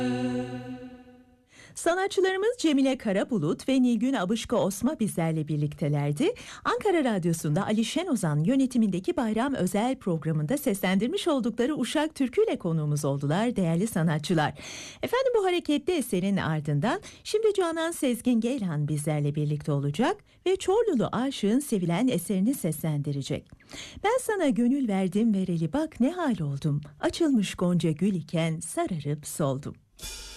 Sanatçılarımız Cemile Karabulut ve Nilgün Abışka Osma bizlerle birliktelerdi. Ankara Radyosu'nda Ali Şenozan yönetimindeki Bayram Özel programında seslendirmiş oldukları Uşak türküyle konuğumuz oldular değerli sanatçılar. Efendim, bu hareketli eserin ardından şimdi Canan Sezgin Geylan bizlerle birlikte olacak ve Çorlulu Aşığın sevilen eserini seslendirecek. Ben sana gönül verdim vereli bak ne hal oldum, açılmış gonca gül iken sararıp soldum.